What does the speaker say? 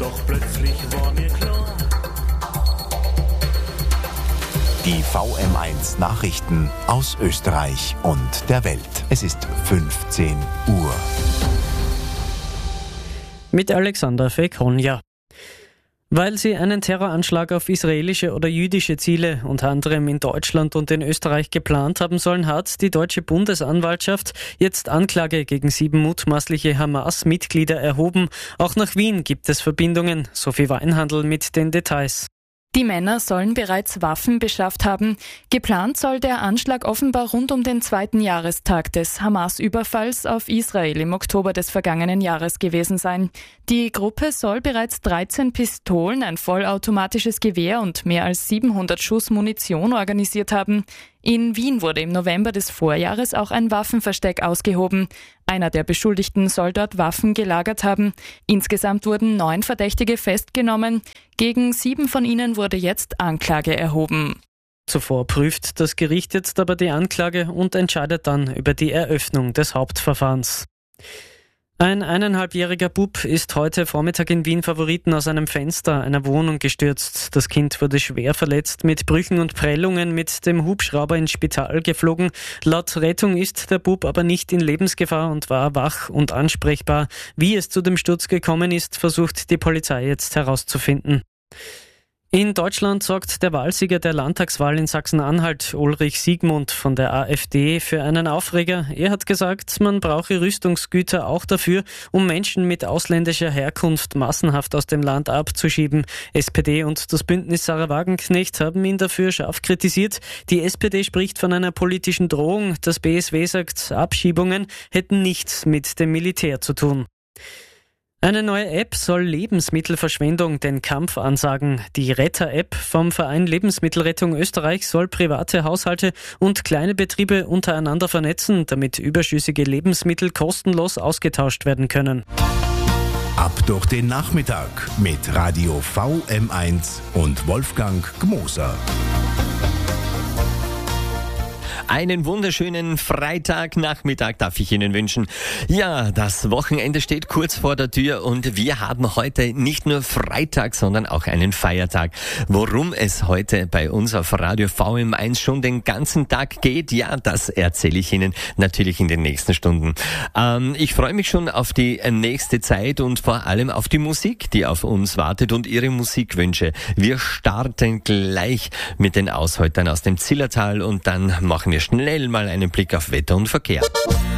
Doch plötzlich war mir klar. Die VM1 Nachrichten aus Österreich und der Welt. Es ist 15 Uhr. Mit Alexander Fekonja. Weil sie einen Terroranschlag auf israelische oder jüdische Ziele unter anderem in Deutschland und in Österreich geplant haben sollen, hat die deutsche Bundesanwaltschaft jetzt Anklage gegen 7 mutmaßliche Hamas-Mitglieder erhoben. Auch nach Wien gibt es Verbindungen. Sophie Weinhandl mit den Details. Die Männer sollen bereits Waffen beschafft haben. Geplant soll der Anschlag offenbar rund um den 2. Jahrestag des Hamas-Überfalls auf Israel im Oktober des vergangenen Jahres gewesen sein. Die Gruppe soll bereits 13 Pistolen, ein vollautomatisches Gewehr und mehr als 700 Schuss Munition organisiert haben. In Wien wurde im November des Vorjahres auch ein Waffenversteck ausgehoben. Einer der Beschuldigten soll dort Waffen gelagert haben. Insgesamt wurden 9 Verdächtige festgenommen. Gegen 7 von ihnen wurde jetzt Anklage erhoben. Zuvor prüft das Gericht jetzt aber die Anklage und entscheidet dann über die Eröffnung des Hauptverfahrens. Ein 1,5-jähriger Bub ist heute Vormittag in Wien Favoriten aus einem Fenster einer Wohnung gestürzt. Das Kind wurde schwer verletzt mit Brüchen und Prellungen mit dem Hubschrauber ins Spital geflogen. Laut Rettung ist der Bub aber nicht in Lebensgefahr und war wach und ansprechbar. Wie es zu dem Sturz gekommen ist, versucht die Polizei jetzt herauszufinden. In Deutschland sorgt der Wahlsieger der Landtagswahl in Sachsen-Anhalt, Ulrich Siegmund von der AfD, für einen Aufreger. Er hat gesagt, man brauche Rüstungsgüter auch dafür, um Menschen mit ausländischer Herkunft massenhaft aus dem Land abzuschieben. SPD und das Bündnis Sarah Wagenknecht haben ihn dafür scharf kritisiert. Die SPD spricht von einer politischen Drohung. Das BSW sagt, Abschiebungen hätten nichts mit dem Militär zu tun. Eine neue App soll Lebensmittelverschwendung den Kampf ansagen. Die Retter-App vom Verein Lebensmittelrettung Österreich soll private Haushalte und kleine Betriebe untereinander vernetzen, damit überschüssige Lebensmittel kostenlos ausgetauscht werden können. Ab durch den Nachmittag mit Radio VM1 und Wolfgang Gmoser. Einen wunderschönen Freitagnachmittag darf ich Ihnen wünschen. Ja, das Wochenende steht kurz vor der Tür und wir haben heute nicht nur Freitag, sondern auch einen Feiertag. Worum es heute bei uns auf Radio VM1 schon den ganzen Tag geht, ja, das erzähle ich Ihnen natürlich in den nächsten Stunden. Ich freue mich schon auf die nächste Zeit und vor allem auf die Musik, die auf uns wartet und Ihre Musikwünsche. Wir starten gleich mit den Aushäutern aus dem Zillertal und dann machen wir schnell mal einen Blick auf Wetter und Verkehr.